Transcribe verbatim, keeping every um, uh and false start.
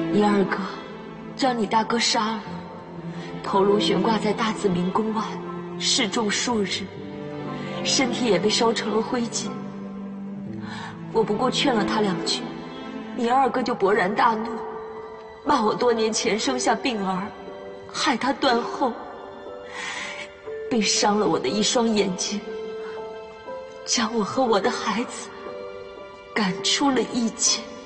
你二哥将你大哥杀了，头颅悬挂在大子明宫外，示众数日，身体也被烧成了灰烬。我不过劝了他两句，你二哥就勃然大怒，骂我多年前生下病儿，害他断后，并伤了我的一双眼睛，将我和我的孩子赶出了一界。